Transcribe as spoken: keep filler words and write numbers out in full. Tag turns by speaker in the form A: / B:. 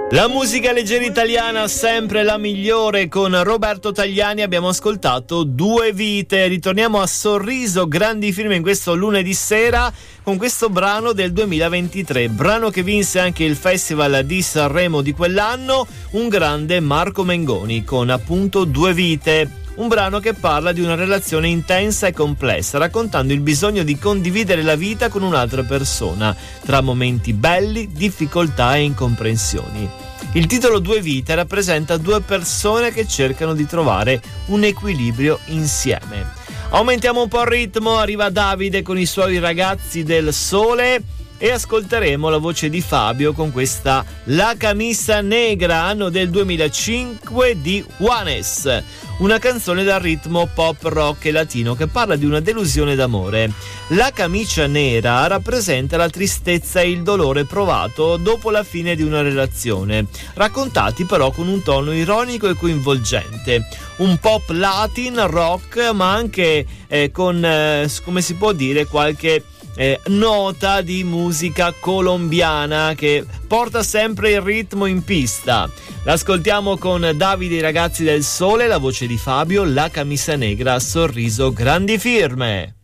A: La musica leggera italiana, sempre la migliore. Con Roberto Tagliani abbiamo ascoltato Due Vite. Ritorniamo a Sorriso, grandi film in questo lunedì sera con questo brano del duemilaventitré, brano che vinse anche il Festival di Sanremo di quell'anno, un grande Marco Mengoni con appunto Due Vite. Un brano che parla di una relazione intensa e complessa, raccontando il bisogno di condividere la vita con un'altra persona, tra momenti belli, difficoltà e incomprensioni. Il titolo Due Vite rappresenta due persone che cercano di trovare un equilibrio insieme. Aumentiamo un po' il ritmo, arriva Davide con i suoi Ragazzi del Sole e ascolteremo la voce di Fabio con questa La Camisa Negra, anno del duemilacinque di Juanes, una canzone dal ritmo pop rock e latino che parla di una delusione d'amore. La camicia nera rappresenta la tristezza e il dolore provato dopo la fine di una relazione, raccontati però con un tono ironico e coinvolgente, un pop latin rock, ma anche eh, con eh, come si può dire qualche Eh, nota di musica colombiana che porta sempre il ritmo in pista. L'ascoltiamo con Davide i Ragazzi del Sole, la voce di Fabio, La Camisa Negra, Sorriso, grandi firme.